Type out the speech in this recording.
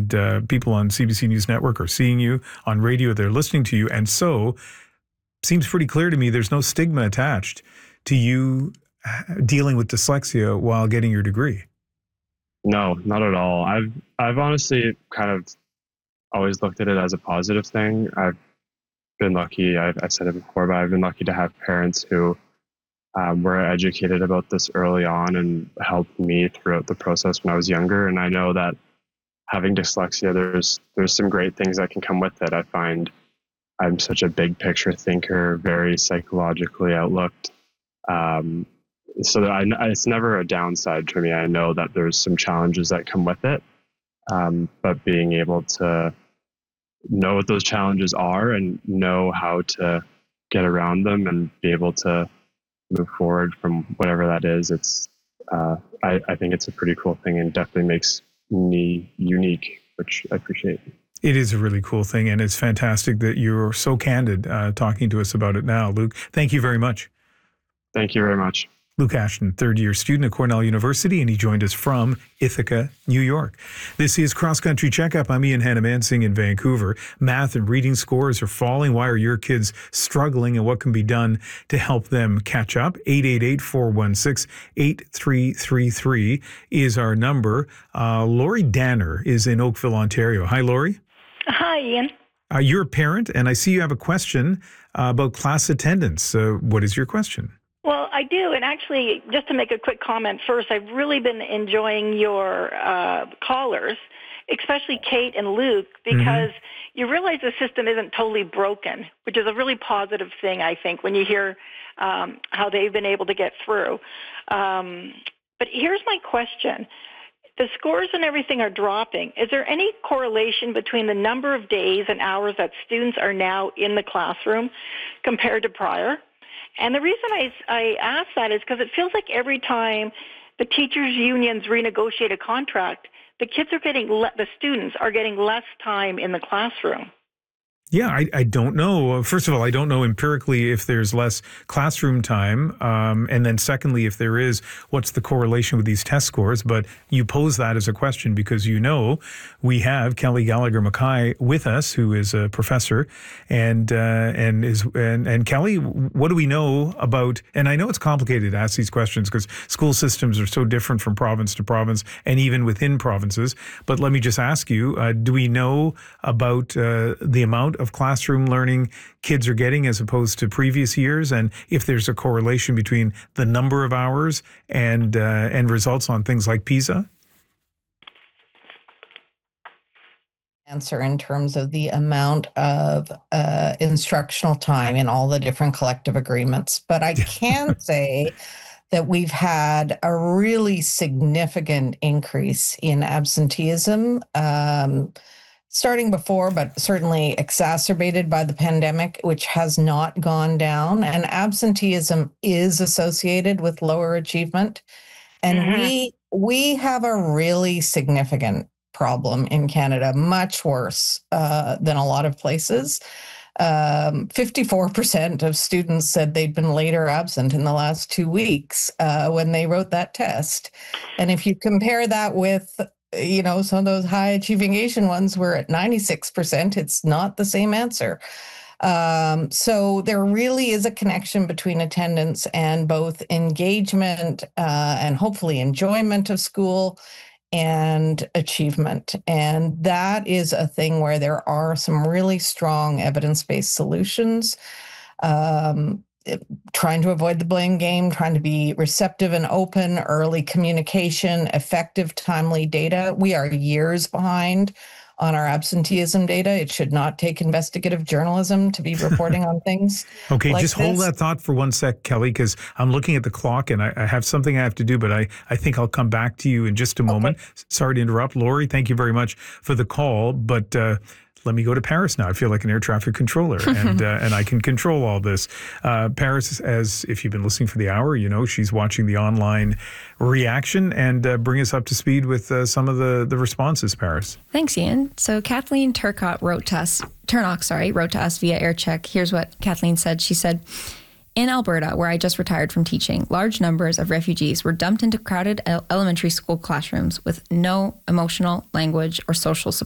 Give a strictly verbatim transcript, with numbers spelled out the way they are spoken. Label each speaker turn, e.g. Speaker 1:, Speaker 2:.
Speaker 1: and uh, people on C B C News Network are seeing you. On radio, they're listening to you. And so, seems pretty clear to me there's no stigma attached to you dealing with dyslexia while getting your degree.
Speaker 2: No, not at all. I've I've honestly kind of always looked at it as a positive thing. I've been lucky, I've, I've said it before, but I've been lucky to have parents who um, were educated about this early on and helped me throughout the process when I was younger. And I know that having dyslexia, there's there's some great things that can come with it. I find I'm such a big picture thinker, very psychologically outlooked. Um, so that I, it's never a downside for me. I know that there's some challenges that come with it, um, but being able to know what those challenges are and know how to get around them and be able to move forward from whatever that is, it's uh, I, I think it's a pretty cool thing and definitely makes me unique, which I appreciate.
Speaker 1: It is a really cool thing, and it's fantastic that you're so candid uh, talking to us about it now. Luke, thank you very much.
Speaker 2: Thank you very much.
Speaker 1: Luke Ashton, third-year student at Cornell University, and he joined us from Ithaca, New York. This is Cross Country Checkup. I'm Ian Hannah-Mansing in Vancouver. Math and reading scores are falling. Why are your kids struggling, and what can be done to help them catch up? eight eight eight, four one six, eight three three three is our number. Uh, Lori Danner is in Oakville, Ontario. Hi, Lori.
Speaker 3: Hi, Ian.
Speaker 1: Uh, you're a parent, and I see you have a question uh, about class attendance. Uh, what is your question?
Speaker 3: Well, I do, and actually, just to make a quick comment first, I've really been enjoying your uh, callers, especially Kate and Luke, because mm-hmm. you realize the system isn't totally broken, which is a really positive thing, I think, when you hear um, how they've been able to get through. Um, but here's my question. The scores and everything are dropping. Is there any correlation between the number of days and hours that students are now in the classroom compared to prior? And the reason I, I ask that is because it feels like every time the teachers' unions renegotiate a contract, the kids are getting, le- the students are getting less time in the classroom.
Speaker 1: Yeah, I, I don't know. First of all, I don't know empirically if there's less classroom time. Um, and then secondly, if there is, what's the correlation with these test scores? But you pose that as a question because you know we have Kelly Gallagher Mackay with us, who is a professor. And uh, and is and, and Kelly, what do we know about, and I know it's complicated to ask these questions because school systems are so different from province to province and even within provinces. But let me just ask you, uh, do we know about uh, the amount of classroom learning kids are getting as opposed to previous years, and if there's a correlation between the number of hours and uh, and results on things like PISA?
Speaker 4: Answer in terms of the amount of uh, instructional time in all the different collective agreements, but I can say that we've had a really significant increase in absenteeism. Um, starting before, but certainly exacerbated by the pandemic, which has not gone down. And absenteeism is associated with lower achievement. And mm-hmm. we we have a really significant problem in Canada, much worse uh, than a lot of places. Um, fifty-four percent of students said they'd been late or absent in the last two weeks uh, when they wrote that test. And if you compare that with you know, some of those high achieving Asian ones were at ninety-six percent. It's not the same answer. Um, so there really is a connection between attendance and both engagement uh, and hopefully enjoyment of school and achievement. And that is a thing where there are some really strong evidence-based solutions. Um, trying to avoid the blame game, trying to be receptive and open, early communication, effective, timely data. We are years behind on our absenteeism data. It should not take investigative journalism to be reporting on things.
Speaker 1: Okay,
Speaker 4: like
Speaker 1: just
Speaker 4: this.
Speaker 1: hold that thought for one sec, Kelly, because I'm looking at the clock and I, I have something I have to do, but I, I think I'll come back to you in just a moment. Okay. Sorry to interrupt. Lori, thank you very much for the call, but uh, let me go to Paris now. I feel like an air traffic controller, and uh, and I can control all this. Uh, Paris, as if you've been listening for the hour, you know, she's watching the online reaction and uh, bring us up to speed with uh, some of the, the responses, Paris.
Speaker 5: Thanks, Ian. So Kathleen Turcotte wrote to us, Turnock, sorry, wrote to us via AirCheck. Here's what Kathleen said. She said, in Alberta, where I just retired from teaching, large numbers of refugees were dumped into crowded elementary school classrooms with no emotional, language, or social support.